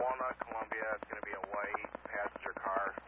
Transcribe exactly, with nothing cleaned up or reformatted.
Walnut, Columbia. It's going to be a white passenger car.